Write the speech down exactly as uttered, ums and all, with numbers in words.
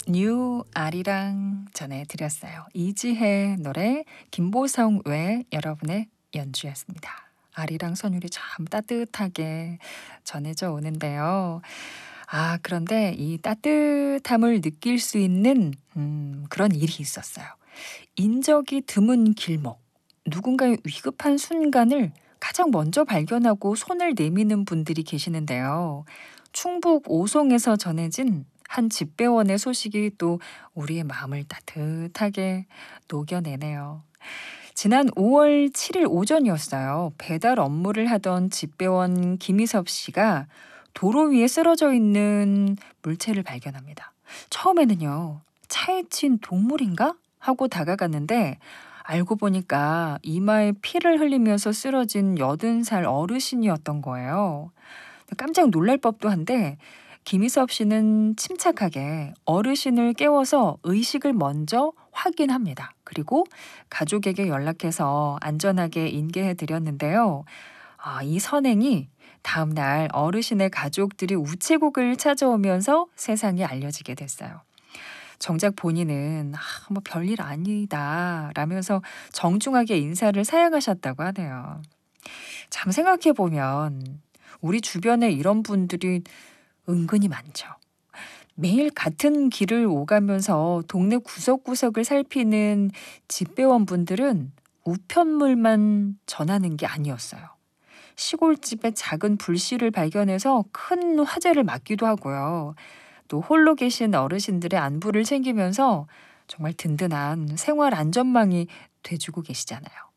뉴 아리랑 전해드렸어요. 이지혜 노래, 김보성 외 여러분의 연주였습니다. 아리랑 선율이 참 따뜻하게 전해져 오는데요. 아, 그런데 이 따뜻함을 느낄 수 있는 음, 그런 일이 있었어요. 인적이 드문 길목, 누군가의 위급한 순간을 가장 먼저 발견하고 손을 내미는 분들이 계시는데요. 충북 오송에서 전해진 한 집배원의 소식이 또 우리의 마음을 따뜻하게 녹여내네요. 지난 오월 칠일 오전이었어요. 배달 업무를 하던 집배원 김희섭 씨가 도로 위에 쓰러져 있는 물체를 발견합니다. 처음에는요, 차에 친 동물인가? 하고 다가갔는데 알고 보니까 이마에 피를 흘리면서 쓰러진 여든 살 어르신이었던 거예요. 깜짝 놀랄 법도 한데 김희섭 씨는 침착하게 어르신을 깨워서 의식을 먼저 확인합니다. 그리고 가족에게 연락해서 안전하게 인계해 드렸는데요. 아, 이 선행이 다음 날 어르신의 가족들이 우체국을 찾아오면서 세상에 알려지게 됐어요. 정작 본인은 아, 뭐 별일 아니다 라면서 정중하게 인사를 사양하셨다고 하네요. 참 생각해 보면 우리 주변에 이런 분들이 은근히 많죠. 매일 같은 길을 오가면서 동네 구석구석을 살피는 집배원분들은 우편물만 전하는 게 아니었어요. 시골집에 작은 불씨를 발견해서 큰 화재를 막기도 하고요. 또 홀로 계신 어르신들의 안부를 챙기면서 정말 든든한 생활 안전망이 돼주고 계시잖아요.